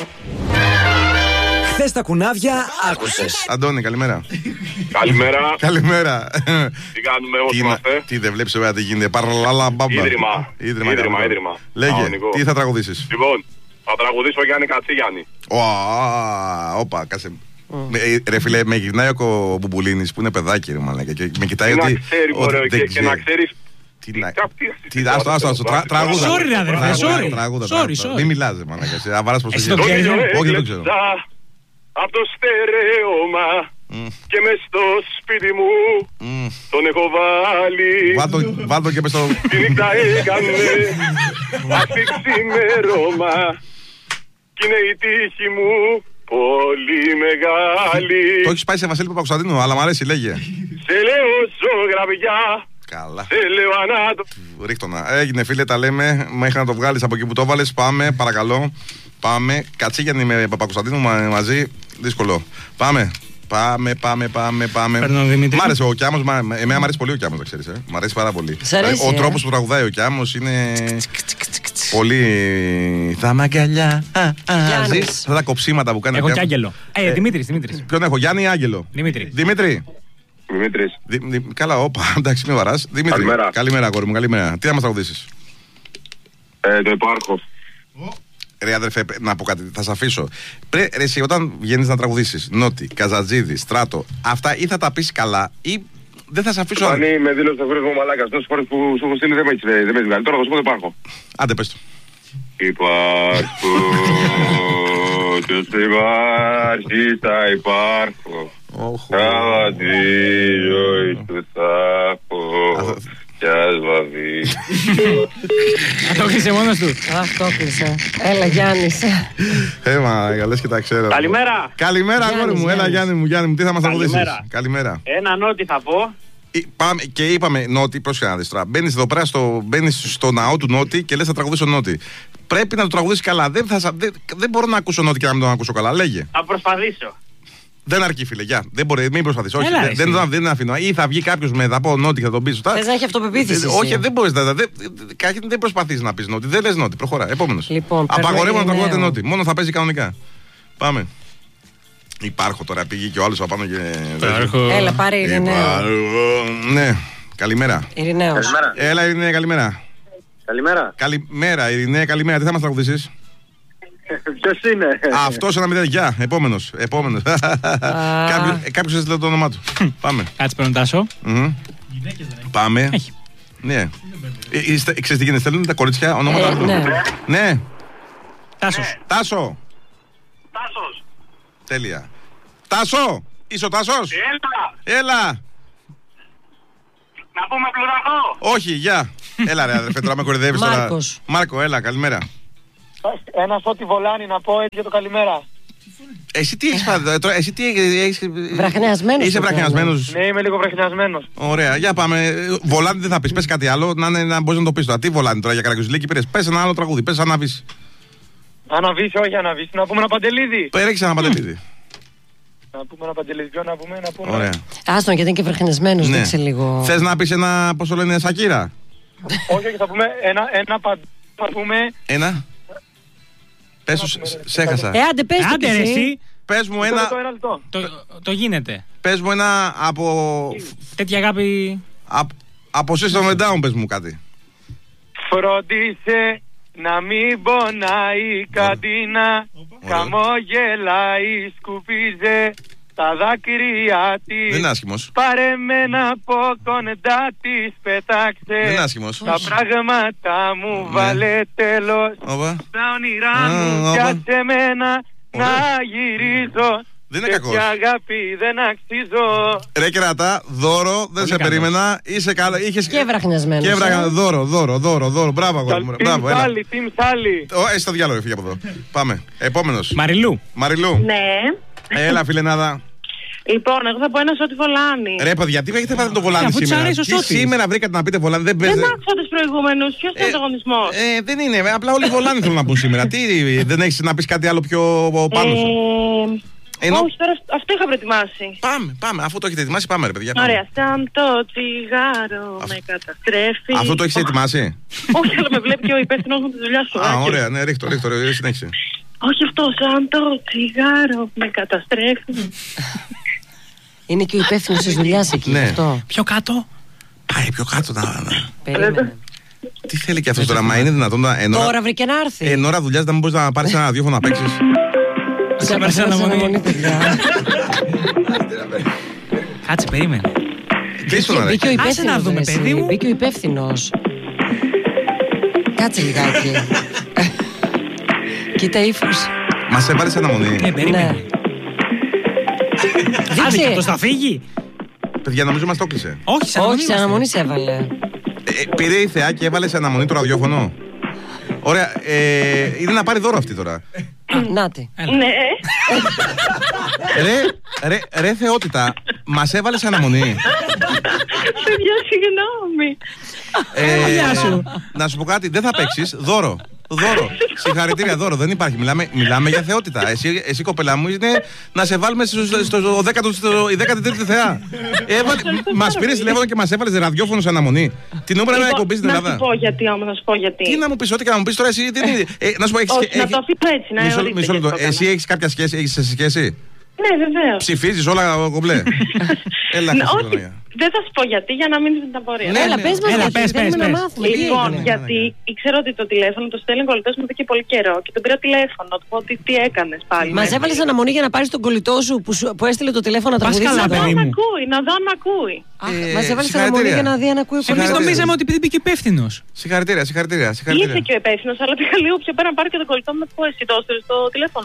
Χθες τα κουνάβια άκουσες. Αντώνη, καλημέρα. Καλημέρα. Καλημέρα. Τι κάνουμε, πώς είμαστε? Τι δεν βλέπεις βέβαια τι γίνεται. Παραλάλα μπάμπα. Ίδρυμα. Λέγε, τι θα τραγουδήσεις? Λοιπόν, θα τραγουδήσω Γιάννη Κατσίγιαννη. Όπα, κάσε. Ρε φίλε, με γυρνάει ο Μπουμπουλίνης που είναι παιδάκι ρε μαλάκα και με κοιτάει ότι... Και να ξέρεις... Τραγούδα. Sorry, αδερφέ, sorry. Μην μιλάς, μαλάκα. Αβάρας πως το ξέρεις. Όχι, δεν το ξέρω. Απ' το στερέωμα και μες στο σπίτι μου τον έχω βάλει. Βάλτο και μες στο... Τη νύχτα έκανε αυτή ξημέρωμα κι είναι η τύχη μου πολύ μεγάλη. Το έχεις πάει σε Βασίλη Παπακοσταντίνου, αλλά μ' αρέσει, λέγε. Σε λέω ζωγραφιά. Καλά. Σε λέω ανάτο. Ρίχτωνα. Έγινε φίλε, τα λέμε. Μέχρι να το βγάλεις από εκεί που το βάλες. Πάμε, παρακαλώ. Πάμε. Κατσίγιαννη με Παπακοσταντίνου μαζί. Δύσκολο. Πάμε. Μ' άρεσε ο Κιάμος. Εμένα μ' αρέσει πολύ ο Κιάμος, να ξέρεις. Μ' αρέσει πάρα πολύ. Ο τρόπος που τραγουδάει ο Κιάμος είναι πολύ. Θα μ' αγκαλιάζεις. Αυτά τα κοψίματα που κάνει. Έχω κι Άγγελο. Δημήτρης. Ποιον έχω, Γιάννη ή Άγγελο? Δημήτρη. Δημήτρη. Καλά, όπα, εντάξει, μην βαράς. Δημήτρη. Καλημέρα, αγόρι μου, καλημέρα. Τι θα μας τραγουδήσεις? Το υπάρχω. Ρε αδερφέ, να πω κάτι, θα σε αφήσω. Ρε εσύ, όταν βγαίνεις να τραγουδήσεις Νότι, Καζατζίδη, Στράτο, αυτά ή θα τα πεις καλά ή δεν θα σε αφήσω. Αν με δήλωσε το βρήκα μαλάκας, τόσες φορές που σου έχω στείλει δεν με έχεις βγάλει. Τώρα θα σου πω το υπάρχω. Άντε πες το. Υπάρχω, ποιος υπάρχει θα υπάρχω. Κάμα τη ζωή του θα έχω. Κι ας βαδί. Το κλείσε μόνος του. Αυτό κλείσε. Έλα Γιάννης. Λες και τα ξέρω. Καλημέρα. Καλημέρα αγόρι μου, έλα Γιάννη μου, τι θα μας τραγουδήσεις? Καλημέρα. Ένα Νότι θα πω. Πάμε και είπαμε Νότι, πρόσεχε να δεις τώρα. Μπαίνεις εδώ πέρα, μπαίνεις στο ναό του Νότι και λες θα τραγουδήσω Νότι. Πρέπει να το τραγουδήσεις καλά. Δεν μπορώ να ακούσω Νότι και να μην τον ακούσω καλά. Λέγε. Θα προσπαθήσω. Δεν αρκεί, φίλε, γεια. Δεν μπορεί, μην προσπαθείς. Όχι, δεν αφήνω. Ή θα βγει κάποιος με θα πω Νότι και θα τον πεις. Θες να έχει αυτοπεποίθηση. Όχι, δεν μπορείς. Δεν προσπαθείς να πεις Νότι. Δεν λες Νότι. Προχωρά. Επόμενος. Λοιπόν, απαγορεύω να τραγουδάτε Νότι. Μόνο θα παίζει κανονικά. Πάμε. Υπάρχω τώρα, πήγε και ο άλλος απάνω και. Έλα, πάρε Ειρηναίο. Ναι, καλημέρα. Ειρηναίος. Έλα, Ειρηναία, καλημέρα. Καλημέρα, Ειρηναία, καλημέρα. Τι θα μας τραγουδήσεις? Ποιος είναι? Αυτός ένα μηδέν, γεια. Επόμενος. Κάποιος έστειλε το όνομά του. Πάμε. Κάτσε παίρνω Τάσο. Πάμε. Έχει. Ναι. Ξέρεις τι γίνεται, στέλνουν τα κορίτσια ονόματα. Ναι. Τάσο. Τέλεια. Τάσο! Είσαι ο Τάσος? Έλα! Να πούμε πλουραχό. Όχι, γεια. Έλα ρε αδερφέ, τώρα με κορυδεύεις τώρα. Μάρκο, έλα, καλημέρα. Ένα Φώτη Βολάνη να πω έτσι για το καλημέρα. Εσύ τι έχεις πάρει τώρα, εσύ τι έχεις... Βραχνιασμένος. Είσαι βραχνιασμένος? Ναι, είμαι λίγο βραχνιασμένος. Ωραία, για πάμε. Βολάνη δεν θα πεις, πες κάτι άλλο, να μπορείς να το πεις τώρα. Τι Βολάνη τώρα για Καρακιουζηλίκη πήρες? Πες ένα άλλο τραγούδι, πες Αναβείς. Αναβείς, όχι Αναβείς, να πούμε ένα Παντελίδη. Ρίξε ένα Παντελίδη. Να πούμε ένα Παντελίδη, ποιο να πούμε. Ωραία. Άστον γιατί είναι και βραχνιασμένος, δείξε λίγο. Θες να πεις ένα, πώς το λένε, Σακύρα? Όχι, θα πούμε ένα θα πούμε... Ένα. Πες σου, σε έχασα. Άντε πες το και εσύ. Πες μου ένα... Το γίνεται. Πες μου ένα από... Τέτοια αγάπη... Από System of a Down πες μου κάτι. Φρόντισε να μην πονάει η καντίνα, χαμόγελάει, σκουπίζε τα δάκρυα της. Δεν είναι άσχημος. Πάρε μένα από κοντά της, πετάξε. Δεν είναι άσχημος. Τα πράγματα μου βάλε τέλος. Τα όνειρά μου πιάσε μένα να γυρίζω. Δεν είναι κακός. Και αγάπη δεν αξίζω. Ρε κερατά, δώρο, δεν σε περίμενα. Είσαι καλά, είχες... Και βραχνιασμένος. Και δώρο. Μπράβο, αγόρι μου. Μπράβο, έλα. Team Sally. Εσύ το διάλογο, φύγε από εδώ. Πάμε. Επόμενος. Μαριλού. Ναι. Έλα, φιλενάδα. Λοιπόν, εγώ θα πω ένα Σώτη Βολάνη. Ρε παιδιά, τι έχετε πάρει το Βολάνη σήμερα? Τι σήμερα βρήκατε να πείτε Βολάνη? Δεν παίζει. Δεν άκουσα τους προηγούμενους. Ποιος είναι ο ανταγωνισμός? Δεν είναι. Απλά όλοι οι Βολάνοι θέλουν να πούν σήμερα. Τι, δεν έχεις να πεις κάτι άλλο πιο πάνω σου? Όχι, τώρα αυτό είχα προετοιμάσει. Πάμε. Αφού το έχετε ετοιμάσει, πάμε ρε παιδιά. Ωραία. Σαν το τσιγάρο με καταστρέφει. Αυτό το έχεις ετοιμάσει? Όχι, αλλά με βλέπει και ο υπεύθυνος μου τη δουλειά σου. Ωραία, ναι, ρίχτω, συνέχισε. Όχι αυτό, σαν το τσιγάρο με καταστρέφει. Είναι και ο υπεύθυνος της δουλειάς εκεί. Ναι. Αυτό. Πιο κάτω. Πάει πιο κάτω. Περίμενε. Τι θέλει και αυτό τώρα, μα είναι δυνατόν Τώρα βρήκε να έρθει. εν ώρα δουλειάς να μην μπορείς να πάρεις ένα ραδιόφωνο να παίξεις? Σε έβαλες αναμονή. Κάτσε, περίμενε. Μπήκε ο Άσε να δούμε, παιδί μου. Μπήκε ο υπεύθυνος. Κάτσε λιγάκι. Κοίτα ύφος. Μας έβαλες αναμονή. Περίμενε. Άντε, και αυτός θα φύγει. Παιδιά, νομίζω μας το έκλεισε. Όχι, σε αναμονή σε έβαλε. Πήρε η Θεά και έβαλε σε αναμονή το ραδιόφωνο. Ωραία, είναι να πάρει δώρο αυτή τώρα. Νάτι. Ναι. Ρε θεότητα, μας έβαλε σε αναμονή. Παιδιά, συγγνώμη. Να σου πω κάτι, δεν θα παίξεις, δώρο. Συγχαρητήρια, δώρο. Δεν υπάρχει. Μιλάμε για θεότητα. Εσύ κοπέλα μου, είναι να σε βάλουμε στο 13η Θεά. Μας πήρες τηλέφωνο και μας έβαλες ραδιόφωνο σε αναμονή. Την ώρα να εκπομπή στην Ελλάδα. Να σου πω γιατί όμως, να σου πω γιατί. Τι να μου πεις, ό,τι και να μου πεις τώρα, εσύ. Να σου πω, να το αφήσω έτσι, να εωρείτε. Μισό λεπτό. Εσύ έχεις κάποια σχέση, έχεις σχέση? Ναι, βεβαίως. Ψηφίζεις όλα κομπλέ? Έλα, όχι, δεν θα σου πω γιατί, για να μην την απορία. Έλα, πες μας γιατί, θέλουμε να μάθουμε. Λοιπόν, γιατί ήξερα ότι το τηλέφωνο το στέλνει ο κολλητός μου εδώ και πολύ καιρό και τον πήρα τηλέφωνο, του πω ότι τι έκανες πάλι. Μας έβαλες αναμονή για να πάρεις τον κολλητό σου που έστειλε το τηλέφωνο να τραγουδήσεις. Να δω αν ακούει. Μας έβαλες αναμονή για να δει αν ακούει. Εμείς νομίζαμε ότι επειδή μπήκε υπεύθυνος. Συγχαρητήρια. Ήρθε και ο υπεύθυνος, αλλά πήγα λίγο πιο πέρα να πάρει και τον κολλητό μου να του πω εσύ το έστειλες στο τηλέφωνο.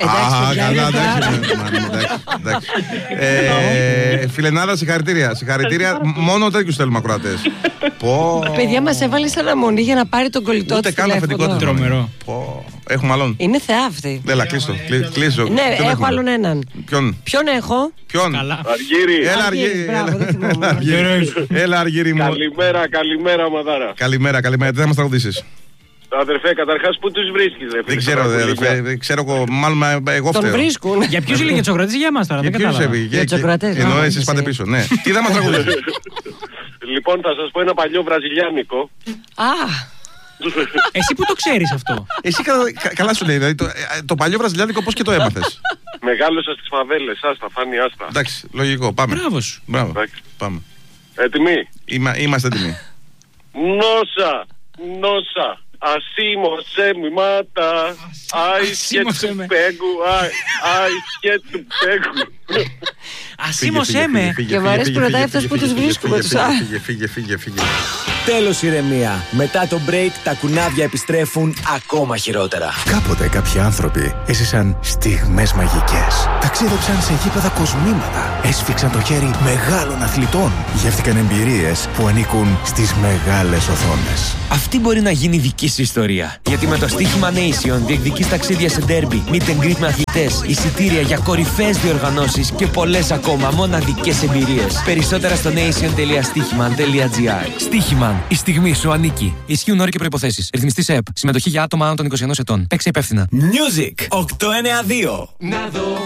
Φιλενάδα, συγχαρητήρια. Μόνο τέτοιους θέλουμε ακροατές. Παιδιά, μας έβαλες αναμονή για να πάρει τον κολλητό του τηλέφωνο. Τρομερό. Έχουμε άλλον. Είναι θεά αυτή. Έλα, κλείσω. Ναι, έχω άλλον έναν. Ποιον έχω? Αργύρι. Έλα, Αργύρι μου. Καλημέρα, Μαδάρα. Καλημέρα. Τι θα μας τραγουδήσεις? Αδερφέ, καταρχάς πού τους βρίσκεις? Δεν ξέρω, αδερφέ. Ξέρω, μάλλον εγώ φταίω. Τον βρίσκουν. Για ποιους είναι, για τους ακροατές ή για εμάς τώρα? Δεν κατάλαβα. Για τους ακροατές. Ενώ εσείς πάτε πίσω. Ναι. Τι θα μας τραγουδήσεις? Λοιπόν, θα σας πω ένα παλιό βραζιλιάνικο. Εσύ που το ξέρεις αυτό? Εσύ καλά σου λέει. Δηλαδή, το παλιό βραζιλιάνικο πώς και το έμαθες? Μεγάλωσα στις φαβέλες, άστα, φάνη άστα. Εντάξει, λογικό, πάμε. Μπράβο σου. Μπράβο, πάμε. Έτοιμοι? Είμαστε έτοιμοι. Νόσα, ασίμωσε μου η μάτα, άισκε του πέγκου, άισκε του πέγκου. Ασίμωσέ με. Και μου αρέσει που ρωτάει αυτός που τους βρίσκουμε. Φύγε. Τέλος ηρεμία. Μετά το break τα κουνάβια επιστρέφουν ακόμα χειρότερα. Κάποτε κάποιοι άνθρωποι έζησαν στιγμές μαγικές. Ταξίδεψαν σε γήπεδα κοσμήματα. Έσφιξαν το χέρι μεγάλων αθλητών. Γεύτηκαν εμπειρίες που ανήκουν στις μεγάλες οθόνες. Αυτή μπορεί να γίνει δική σου ιστορία. Γιατί με το στοίχημα Nation διεκδικείς ταξίδια σε ντέρμπι, meet and greet με αθλητές, εισιτήρια για κορυφαίες διοργανώσεις και πολλές ακόμα μοναδικές εμπειρίες. Περισσότερα στο nation.stichiman.gr. Stichiman. Η στιγμή σου ανήκει. Ισχύουν όροι και προϋποθέσεις. Ρυθμιστής ΕΕΠ. Συμμετοχή για άτομα άνω των 21 ετών. Παίξε υπεύθυνα. Music 892.